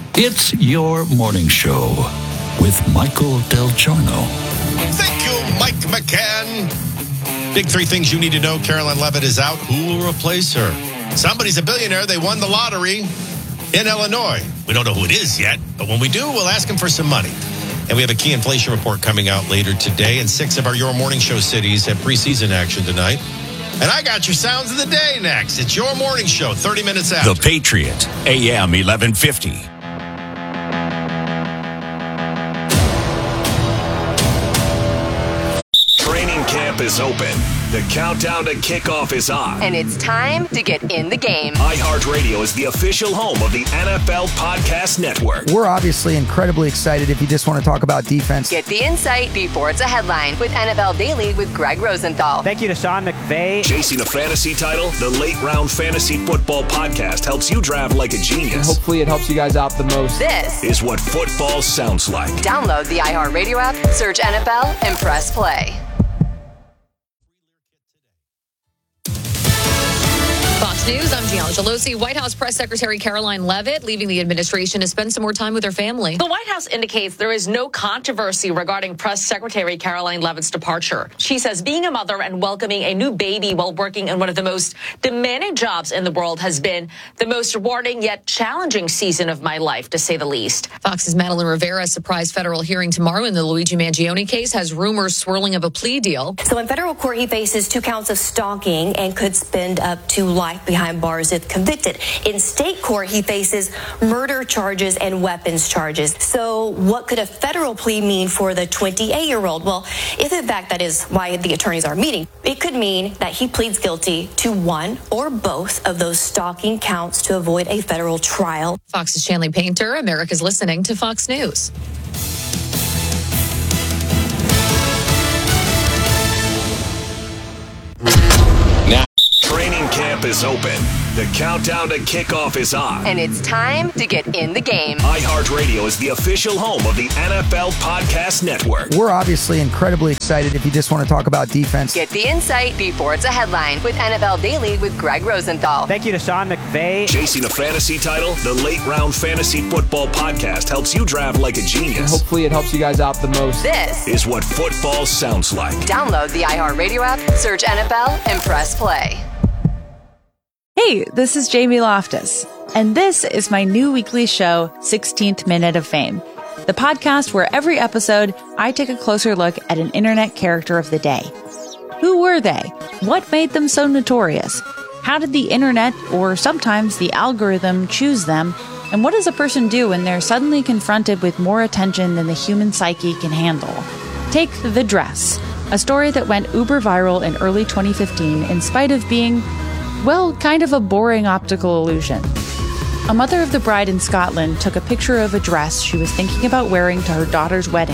It's your morning show with Michael Del Giorno. Thank you, Mike McCann. Big three things you need to know. Caroline Levitt is out. Who will replace her? Somebody's a billionaire. They won the lottery in Illinois. We don't know who it is yet, but when we do, we'll ask them for some money. And we have a key inflation report coming out later today. And 6 of our Your Morning Show cities have preseason action tonight. And I got your sounds of the day next. It's Your Morning Show, 30 minutes after. The Patriot, AM 1150. Training camp is open. The countdown to kickoff is on. And it's time to get in the game. iHeartRadio is the official home of the NFL Podcast Network. We're obviously incredibly excited if you just want to talk about defense. Get the insight before it's a headline with NFL Daily with Greg Rosenthal. Thank you to Sean McVay. Chasing a fantasy title, the Late Round Fantasy Football Podcast helps you draft like a genius. And hopefully it helps you guys out the most. This is what football sounds like. Download the iHeartRadio app, search NFL, and press play. Fox News, I'm Gianna Gelosi. White House Press Secretary Caroline Levitt leaving the administration to spend some more time with her family. The White House indicates there is no controversy regarding Press Secretary Caroline Levitt's departure. She says being a mother and welcoming a new baby while working in one of the most demanding jobs in the world has been the most rewarding yet challenging season of my life, to say the least. Fox's Madeline Rivera's surprise federal hearing tomorrow in the Luigi Mangione case has rumors swirling of a plea deal. So in federal court, he faces 2 counts of stalking and could spend up to life behind bars if convicted. In state court, he faces murder charges and weapons charges. So what could a federal plea mean for the 28-year-old? Well, if in fact that is why the attorneys are meeting, it could mean that he pleads guilty to one or both of those stalking counts to avoid a federal trial. Fox's Shanley Painter, America's listening to Fox News. Training camp is open. The countdown to kickoff is on. And it's time to get in the game. iHeartRadio is the official home of the NFL Podcast Network. We're obviously incredibly excited if you just want to talk about defense. Get the insight before it's a headline with NFL Daily with Greg Rosenthal. Thank you to Sean McVay. Chasing a fantasy title, the Late Round Fantasy Football Podcast helps you draft like a genius. And hopefully it helps you guys out the most. This is what football sounds like. Download the iHeartRadio app, search NFL, and press play. Hey, this is Jamie Loftus, and this is my new weekly show, 16th Minute of Fame, the podcast where every episode I take a closer look at an internet character of the day. Who were they? What made them so notorious? How did the internet, or sometimes the algorithm, choose them? And what does a person do when they're suddenly confronted with more attention than the human psyche can handle? Take The Dress, a story that went uber viral in early 2015 in spite of being, well, kind of a boring optical illusion. A mother of the bride in Scotland took a picture of a dress she was thinking about wearing to her daughter's wedding.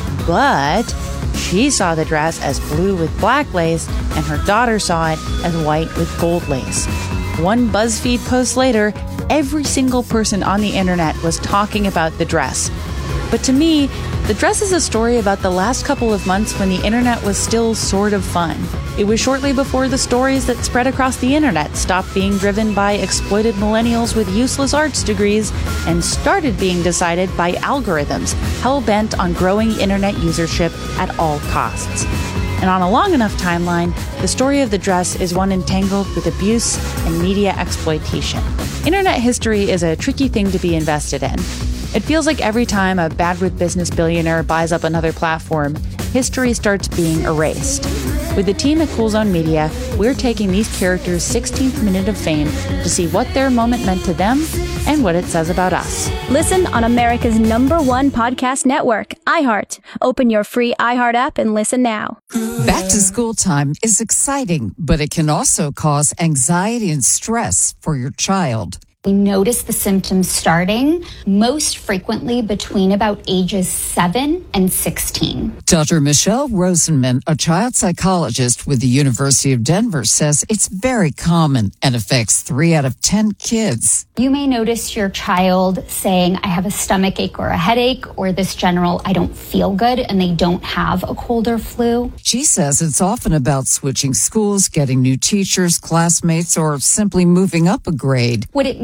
But she saw the dress as blue with black lace, and her daughter saw it as white with gold lace. One BuzzFeed post later, every single person on the internet was talking about the dress. But to me, the dress is a story about the last couple of months when the internet was still sort of fun. It was shortly before the stories that spread across the internet stopped being driven by exploited millennials with useless arts degrees and started being decided by algorithms hell-bent on growing internet usership at all costs. And on a long enough timeline, the story of the dress is one entangled with abuse and media exploitation. Internet history is a tricky thing to be invested in. It feels like every time a bad-with business billionaire buys up another platform, history starts being erased. With the team at Cool Zone Media, we're taking these characters' 16th minute of fame to see what their moment meant to them and what it says about us. Listen on America's #1 podcast network, iHeart. Open your free iHeart app and listen now. Back to school time is exciting, but it can also cause anxiety and stress for your child. We notice the symptoms starting most frequently between about ages 7 and 16. Dr. Michelle Rosenman, a child psychologist with the University of Denver, says it's very common and affects 3 out of 10 kids. You may notice your child saying, I have a stomach ache or a headache, or this general, I don't feel good, and they don't have a cold or flu. She says it's often about switching schools, getting new teachers, classmates, or simply moving up a grade. What it means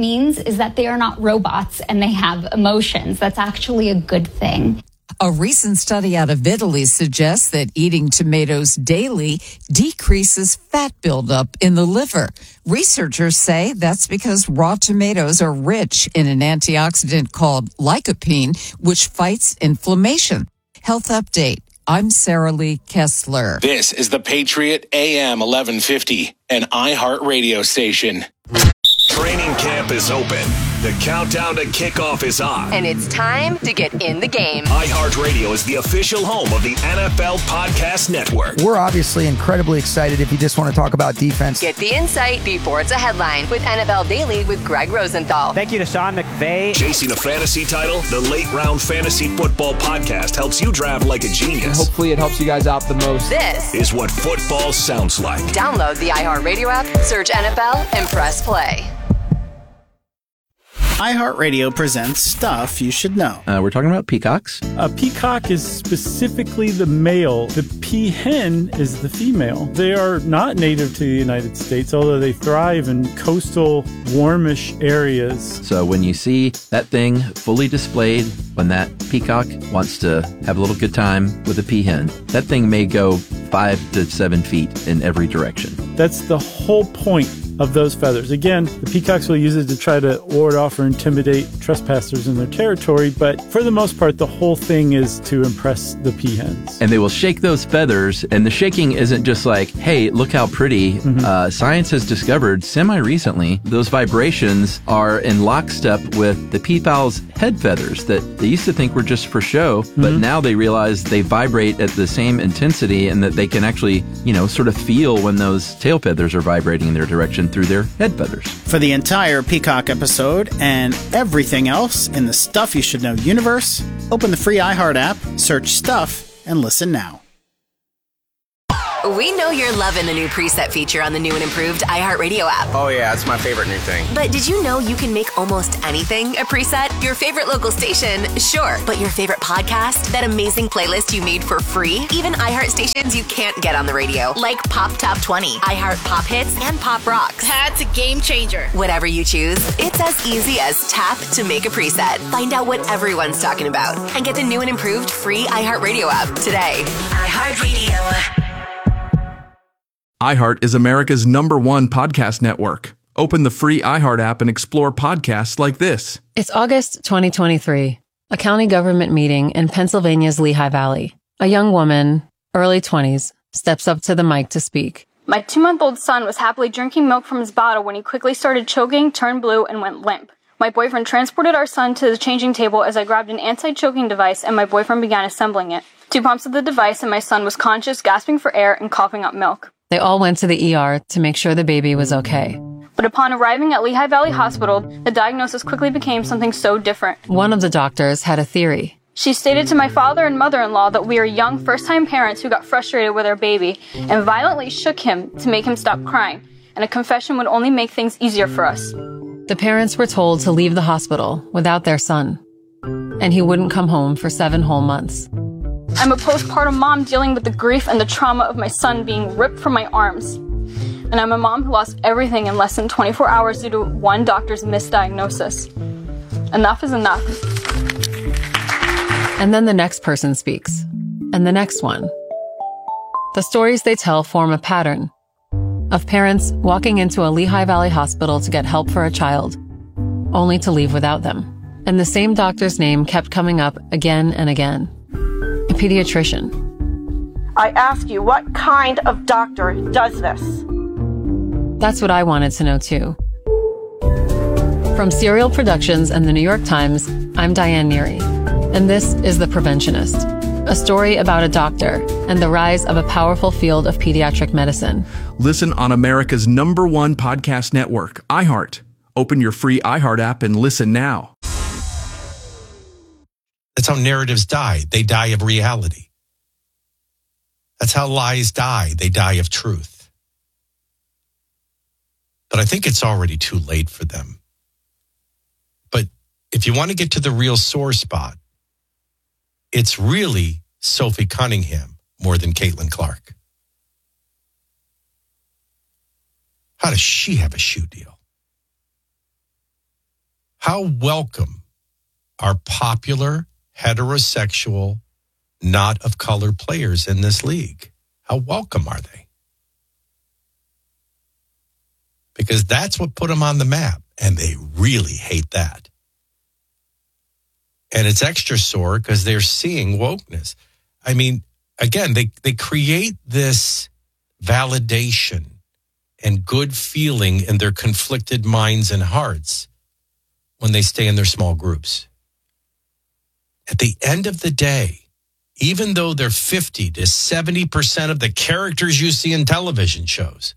means is that they are not robots and they have emotions. That's actually a good thing. A recent study out of Italy suggests that eating tomatoes daily decreases fat buildup in the liver. Researchers say that's because raw tomatoes are rich in an antioxidant called lycopene, which fights inflammation. Health Update. I'm Sarah Lee Kessler. This is the Patriot AM 1150, an iHeart radio station. Training camp is open. The countdown to kickoff is on. And it's time to get in the game. iHeartRadio is the official home of the NFL Podcast Network. We're obviously incredibly excited if you just want to talk about defense. Get the insight before it's a headline with NFL Daily with Greg Rosenthal. Thank you to Sean McVay. Chasing a fantasy title, the Late Round Fantasy Football Podcast helps you draft like a genius. And hopefully it helps you guys out the most. This is what football sounds like. Download the iHeartRadio app, search NFL, and press play. iHeartRadio presents Stuff You Should Know. We're talking about peacocks. A peacock is specifically the male. The peahen is the female. They are not native to the United States, although they thrive in coastal, warmish areas. So when you see that thing fully displayed, when that peacock wants to have a little good time with a peahen, that thing may go 5 to 7 feet in every direction. That's the whole point of those feathers. Again, the peacocks will use it to try to ward off or intimidate trespassers in their territory, but for the most part, the whole thing is to impress the peahens. And they will shake those feathers, and the shaking isn't just like, hey, look how pretty. Science has discovered semi-recently those vibrations are in lockstep with the peafowl's head feathers that they used to think were just for show, but now they realize they vibrate at the same intensity and that they can actually, sort of feel when those tail feathers are vibrating in their direction through their head feathers. For the entire Peacock episode and everything else in the Stuff You Should Know universe, open the free iHeart app, search Stuff, and listen now. We know you're loving the new preset feature on the new and improved iHeartRadio app. Oh yeah, it's my favorite new thing. But did you know you can make almost anything a preset? Your favorite local station, sure. But your favorite podcast? That amazing playlist you made for free? Even iHeart stations you can't get on the radio. Like Pop Top 20, iHeart Pop Hits, and Pop Rocks. That's a game changer. Whatever you choose, it's as easy as tap to make a preset. Find out what everyone's talking about. And get the new and improved free iHeartRadio app today. iHeartRadio. iHeart is America's #1 podcast network. Open the free iHeart app and explore podcasts like this. It's August 2023, a county government meeting in Pennsylvania's Lehigh Valley. A young woman, early 20s, steps up to the mic to speak. My 2-month-old son was happily drinking milk from his bottle when he quickly started choking, turned blue, and went limp. My boyfriend transported our son to the changing table as I grabbed an anti-choking device and my boyfriend began assembling it. 2 pumps of the device and my son was conscious, gasping for air, and coughing up milk. They all went to the ER to make sure the baby was okay. But upon arriving at Lehigh Valley Hospital, the diagnosis quickly became something so different. One of the doctors had a theory. She stated to my father and mother-in-law that we are young first-time parents who got frustrated with our baby and violently shook him to make him stop crying, and a confession would only make things easier for us. The parents were told to leave the hospital without their son, and he wouldn't come home for 7 whole months. I'm a postpartum mom dealing with the grief and the trauma of my son being ripped from my arms. And I'm a mom who lost everything in less than 24 hours due to one doctor's misdiagnosis. Enough is enough. And then the next person speaks, and the next one. The stories they tell form a pattern of parents walking into a Lehigh Valley hospital to get help for a child, only to leave without them. And the same doctor's name kept coming up again and again. A pediatrician. I ask you, what kind of doctor does this? That's what I wanted to know too. From Serial Productions and the New York Times, I'm Diane Neary, and this is The Preventionist, a story about a doctor and the rise of a powerful field of pediatric medicine. Listen on America's #1 podcast network, iHeart. Open your free iHeart app and listen now. That's how narratives die. They die of reality. That's how lies die. They die of truth. But I think it's already too late for them. But if you want to get to the real sore spot, it's really Sophie Cunningham more than Caitlin Clark. How does she have a shoe deal? How welcome are popular, heterosexual, not of color players in this league? How welcome are they? Because that's what put them on the map, and they really hate that. And it's extra sore because they're seeing wokeness. I mean, again, they create this validation and good feeling in their conflicted minds and hearts when they stay in their small groups. At the end of the day, even though they're 50 to 70% of the characters you see in television shows,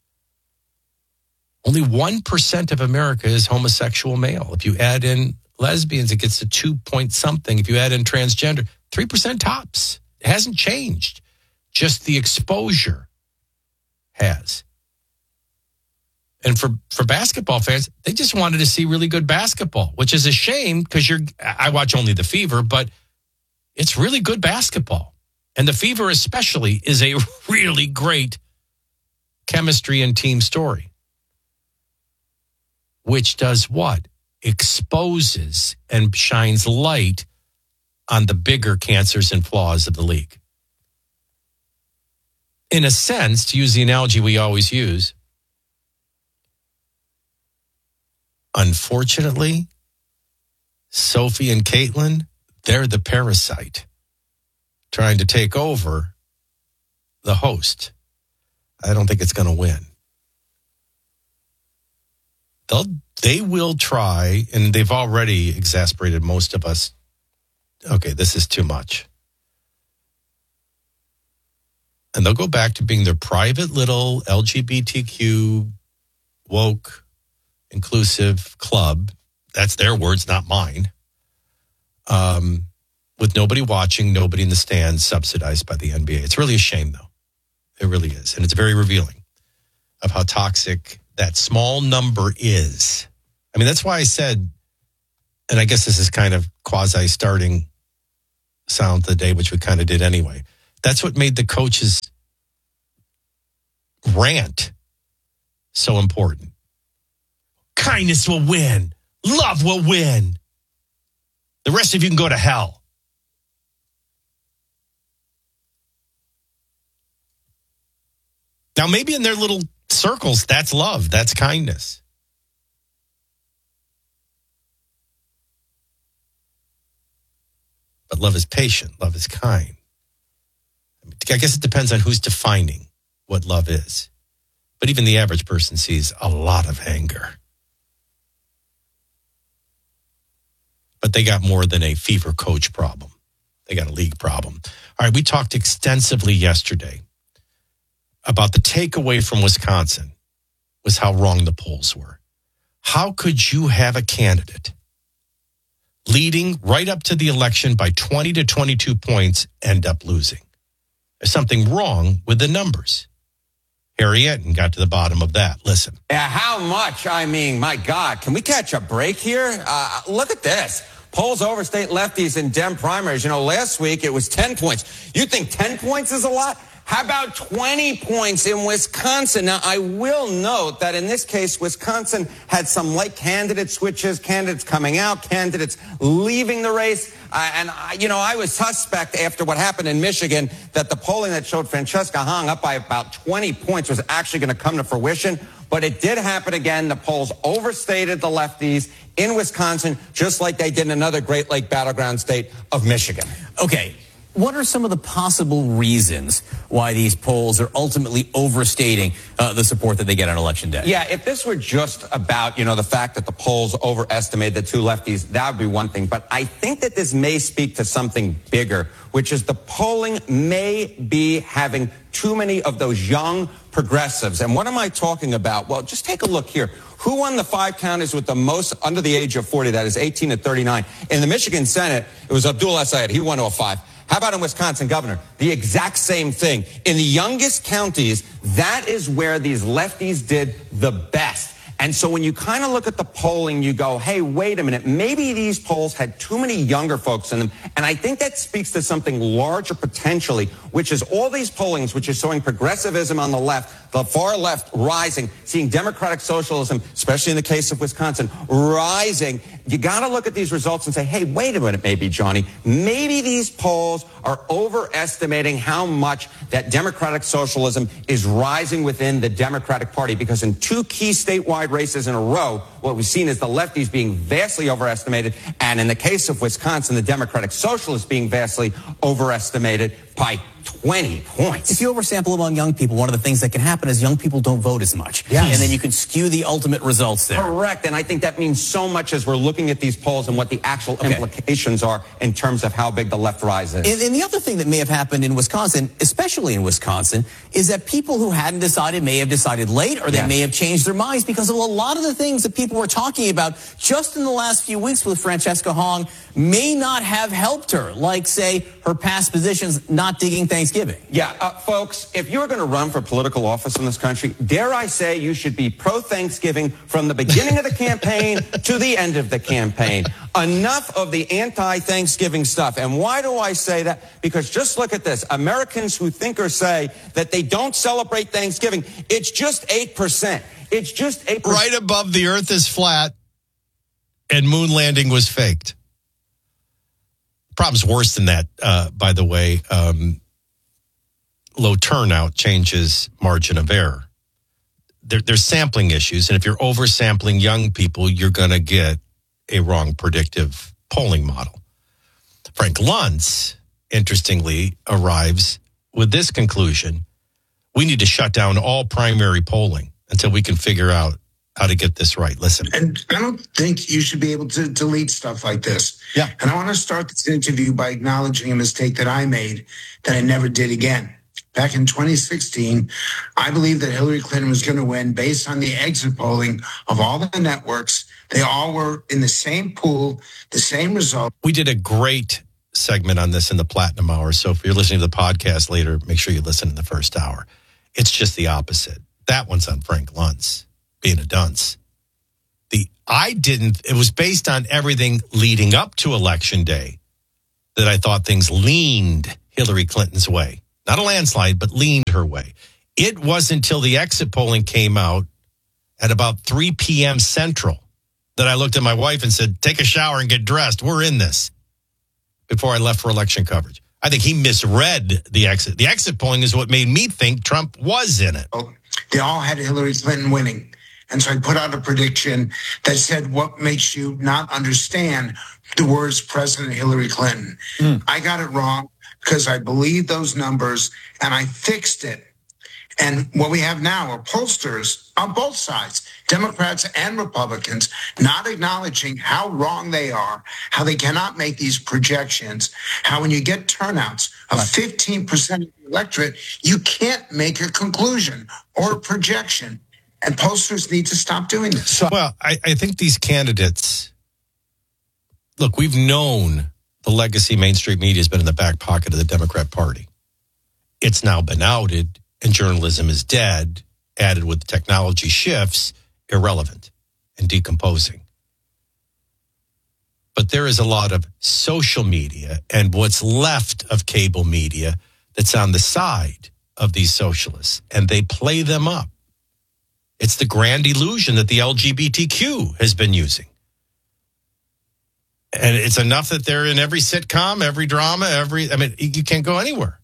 only 1% of America is homosexual male. If you add in lesbians, it gets to 2 point something. If you add in transgender, 3% tops. It hasn't changed. Just the exposure has. And for basketball fans, they just wanted to see really good basketball, which is a shame because I watch only the Fever, but it's really good basketball. And the Fever especially is a really great chemistry and team story. Which does what? Exposes and shines light on the bigger cancers and flaws of the league. In a sense, to use the analogy we always use, unfortunately, Sophie and Caitlin, they're the parasite trying to take over the host. I don't think it's going to win. They will try, and they've already exasperated most of us. Okay, this is too much. And they'll go back to being their private little LGBTQ woke inclusive club. That's their words, not mine. With nobody watching, nobody in the stands, subsidized by the NBA. It's really a shame, though. It really is. And it's very revealing of how toxic that small number is. I mean, that's why I said, and I guess this is kind of quasi-starting sound of the day, which we kind of did anyway. That's what made the coaches' rant so important. Kindness will win. Love will win. The rest of you can go to hell. Now, maybe in their little circles, that's love. That's kindness. But love is patient. Love is kind. I guess it depends on who's defining what love is. But even the average person sees a lot of anger. But they got more than a Fever coach problem. They got a league problem. All right, we talked extensively yesterday about the takeaway from Wisconsin was how wrong the polls were. How could you have a candidate leading right up to the election by 20 to 22 points end up losing? There's something wrong with the numbers. Harry Enton got to the bottom of that. Listen. Yeah, how much? I mean, my God, can we catch a break here? Look at this. Polls overstate lefties in Dem primaries. You know, last week it was 10 points. You think 10 points is a lot? How about 20 points in Wisconsin? Now, I will note that in this case, Wisconsin had some late candidate switches, candidates coming out, candidates leaving the race. I was suspect after what happened in Michigan that the polling that showed Francesca Hong up by about 20 points was actually going to come to fruition. But it did happen again. The polls overstated the lefties in Wisconsin, just like they did in another Great Lake battleground state of Michigan. Okay. What are some of the possible reasons why these polls are ultimately overstating the support that they get on Election Day? Yeah, if this were just about, the fact that the polls overestimate the two lefties, that would be one thing. But I think that this may speak to something bigger, which is the polling may be having too many of those young progressives. And what am I talking about? Well, just take a look here. Who won the 5 counties with the most under the age of 40? That is 18 to 39. In the Michigan Senate, it was Abdul El-Sayed. He won to a 5. How about in Wisconsin, Governor? The exact same thing. In the youngest counties, that is where these lefties did the best. And so when you kind of look at the polling, you go, hey, wait a minute, maybe these polls had too many younger folks in them. And I think that speaks to something larger potentially, which is all these pollings, which is showing progressivism on the left. the far left rising, seeing democratic socialism, especially in the case of Wisconsin, rising, you got to look at these results and say, hey, wait a minute, maybe, Johnny, maybe these polls are overestimating how much that democratic socialism is rising within the Democratic Party, because in two key statewide races in a row, what we've seen is the lefties being vastly overestimated, and in the case of Wisconsin, the Democratic Socialists being vastly overestimated by 20 points. If you oversample among young people, one of the things that can happen is young people don't vote as much. Yes. And then you can skew the ultimate results there. Correct. And I think that means so much as we're looking at these polls and what the actual implications are in terms of how big the left rise is. And the other thing that may have happened in Wisconsin, especially in Wisconsin, is that people who hadn't decided may have decided late, or they may have changed their minds because of a lot of the things that people were talking about just in the last few weeks with Francesca Hong may not have helped her, like, say, her past positions not digging Thanksgiving. Yeah, folks, if you're going to run for political office in this country, dare I say you should be pro-Thanksgiving from the beginning of the campaign to the end of the campaign. Enough of the anti-Thanksgiving stuff. And why do I say that? Because just look at this. Americans who think or say that they don't celebrate Thanksgiving, it's just 8%. It's just 8%. Right above the earth is flat and moon landing was faked. Problem's worse than that, by the way. Low turnout changes margin of error. There's sampling issues, and if you're oversampling young people, you're going to get a wrong predictive polling model. Frank Luntz, interestingly, arrives with this conclusion: we need to shut down all primary polling until we can figure out how to get this right. Listen. And I don't think you should be able to delete stuff like this. Yeah. And I want to start this interview by acknowledging a mistake that I made that I never did again. Back in 2016, I believed that Hillary Clinton was going to win based on the exit polling of all the networks. They all were in the same pool, the same result. We did a great segment on this in the Platinum Hour. So if you're listening to the podcast later, make sure you listen in the first hour. It's just the opposite. That one's on Frank Luntz being a dunce. It was based on everything leading up to Election Day that I thought things leaned Hillary Clinton's way. Not a landslide, but leaned her way. It wasn't until the exit polling came out at about 3 p.m. Central that I looked at my wife and said, take a shower and get dressed. We're in this. Before I left for election coverage. I think he misread the exit. The exit polling is what made me think Trump was in it. They all had Hillary Clinton winning. And so I put out a prediction that said, what makes you not understand the words President Hillary Clinton? I got it wrong because I believed those numbers and I fixed it. And what we have now are pollsters on both sides, Democrats and Republicans, not acknowledging how wrong they are, how they cannot make these projections, how when you get turnouts of 15% of the electorate, you can't make a conclusion or a projection. And pollsters need to stop doing this. Well, I think these candidates, look, we've known the legacy mainstream media has been in the back pocket of the Democrat Party. It's now been outed, and journalism is dead, added with technology shifts, irrelevant and decomposing. But there is a lot of social media and what's left of cable media that's on the side of these socialists, and they play them up. It's the grand illusion that the LGBTQ has been using. And it's enough that they're in every sitcom, every drama, you can't go anywhere.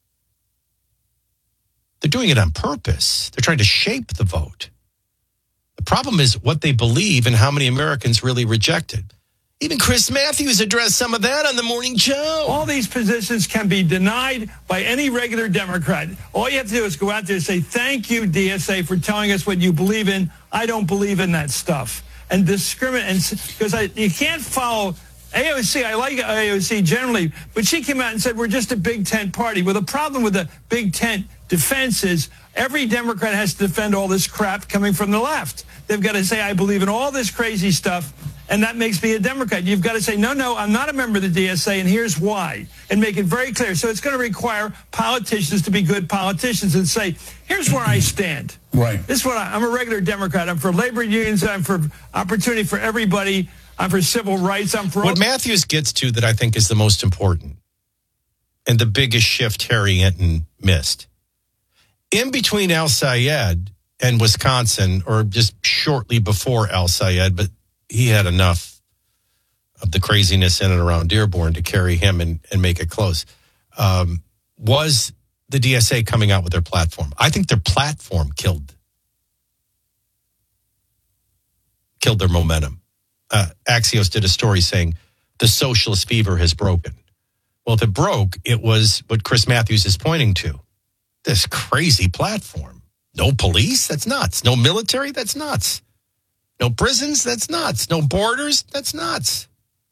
They're doing it on purpose. They're trying to shape the vote. The problem is what they believe and how many Americans really reject it. Even Chris Matthews addressed some of that on the morning show. All these positions can be denied by any regular Democrat. All you have to do is go out there and say, thank you, DSA, for telling us what you believe in. I don't believe in that stuff. And discriminate, because you can't follow AOC. I like AOC generally, but she came out and said, we're just a big tent party. Well, the problem with the big tent defense is every Democrat has to defend all this crap coming from the left. They've got to say, I believe in all this crazy stuff, and that makes me a Democrat. You've got to say, no, I'm not a member of the DSA, and here's why, and make it very clear. So it's going to require politicians to be good politicians and say, here's where I stand. Right. This is what I'm a regular Democrat. I'm for labor unions. I'm for opportunity for everybody. I'm for civil rights. I'm for what Matthews gets to that I think is the most important and the biggest shift Harry Enton missed. in between El Sayed and Wisconsin, or just shortly before El Sayed, but he had enough of the craziness in and around Dearborn to carry him and make it close, was the DSA coming out with their platform. I think their platform killed their momentum. Axios did a story saying the socialist fever has broken. Well, if it broke, it was what Chris Matthews is pointing to. This crazy platform. No police? That's nuts. No military? That's nuts. No prisons? That's nuts. No borders? That's nuts.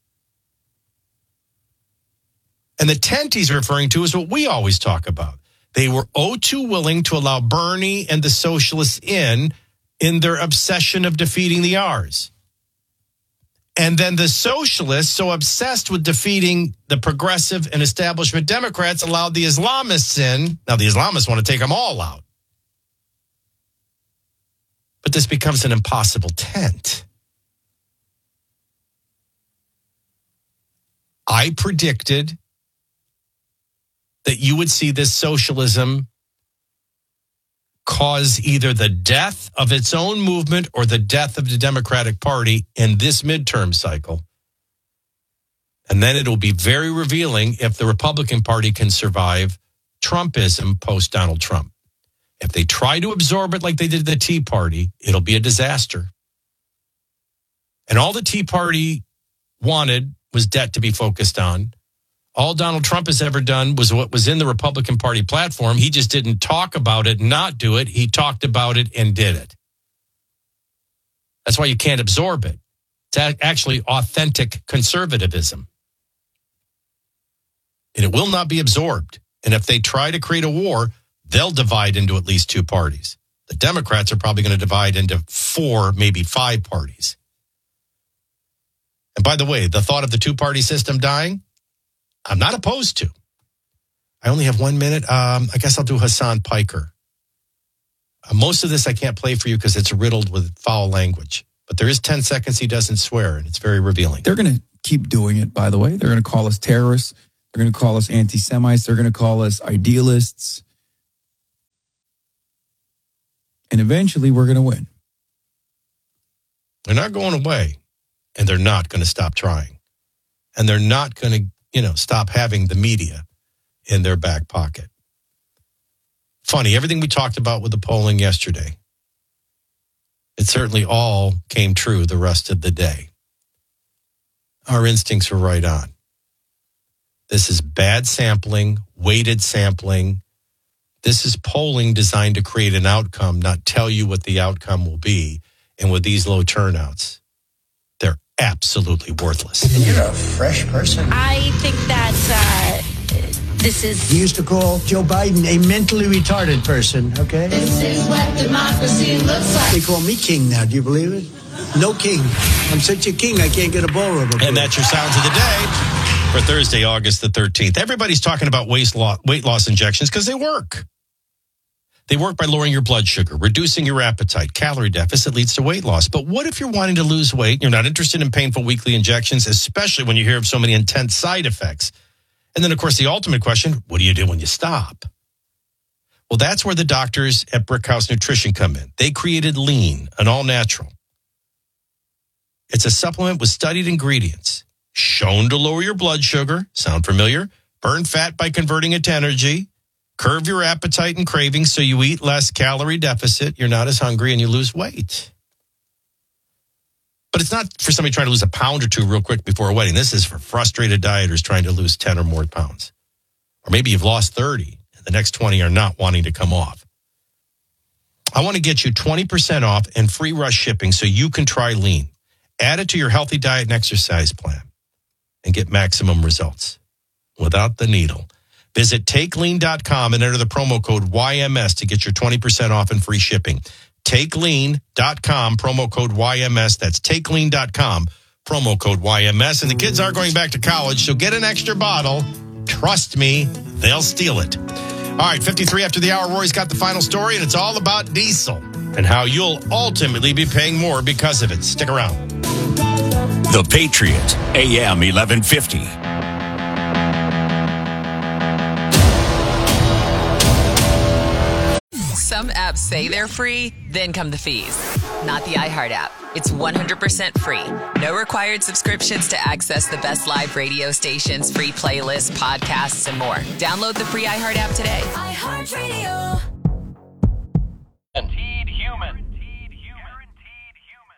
And the tent he's referring to is what we always talk about. They were too willing to allow Bernie and the socialists in their obsession of defeating the R's. And then the socialists, so obsessed with defeating the progressive and establishment Democrats, allowed the Islamists in. Now, the Islamists want to take them all out. But this becomes an impossible tent. I predicted that you would see this socialism cause either the death of its own movement or the death of the Democratic Party in this midterm cycle. And then it'll be very revealing if the Republican Party can survive Trumpism post-Donald Trump. If they try to absorb it like they did the Tea Party, it'll be a disaster. And all the Tea Party wanted was debt to be focused on. All Donald Trump has ever done was what was in the Republican Party platform. He just didn't talk about it and not do it. He talked about it and did it. That's why you can't absorb it. It's actually authentic conservatism. And it will not be absorbed. And if they try to create a war, they'll divide into at least two parties. The Democrats are probably going to divide into 4, maybe 5 parties. And by the way, the thought of the two-party system dying, I'm not opposed to. I only have 1 minute. I guess I'll do Hassan Piker. Most of this I can't play for you because it's riddled with foul language. But there is 10 seconds he doesn't swear, and it's very revealing. They're going to keep doing it, by the way. They're going to call us terrorists. They're going to call us anti-Semites. They're going to call us idealists. And eventually we're going to win. They're not going away, and they're not going to stop trying. And they're not going to stop having the media in their back pocket. Funny, everything we talked about with the polling yesterday, it certainly all came true the rest of the day. Our instincts were right on. This is bad sampling, weighted sampling. This is polling designed to create an outcome, not tell you what the outcome will be. And with these low turnouts, they're absolutely worthless. And you're a fresh person. I think that this is... He used to call Joe Biden a mentally retarded person, okay? This is what democracy looks like. They call me king now, do you believe it? No king. I'm such a king, I can't get a ballroom. And that's your sounds of the day for Thursday, August the 13th. Everybody's talking about weight loss injections because they work. They work by lowering your blood sugar, reducing your appetite. Calorie deficit leads to weight loss. But what if you're wanting to lose weight? You're not interested in painful weekly injections, especially when you hear of so many intense side effects. And then, of course, the ultimate question, what do you do when you stop? Well, that's where the doctors at Brickhouse Nutrition come in. They created Lean, an all-natural. It's a supplement with studied ingredients, shown to lower your blood sugar. Sound familiar? Burn fat by converting it to energy. Curb your appetite and cravings so you eat less, calorie deficit, you're not as hungry, and you lose weight. But it's not for somebody trying to lose a pound or two real quick before a wedding. This is for frustrated dieters trying to lose 10 or more pounds. Or maybe you've lost 30, and the next 20 are not wanting to come off. I want to get you 20% off and free rush shipping so you can try Lean. Add it to your healthy diet and exercise plan and get maximum results without the needle. Visit TakeLean.com and enter the promo code YMS to get your 20% off and free shipping. TakeLean.com, promo code YMS. That's TakeLean.com, promo code YMS. And the kids are going back to college, so get an extra bottle. Trust me, they'll steal it. All right, 53 after the hour. Rory's got the final story, and it's all about diesel and how you'll ultimately be paying more because of it. Stick around. The Patriot, AM 1150. Some apps say they're free, then come the fees. Not the iHeart app. It's 100% free. No required subscriptions to access the best live radio stations, free playlists, podcasts, and more. Download the free iHeart app today. iHeartRadio.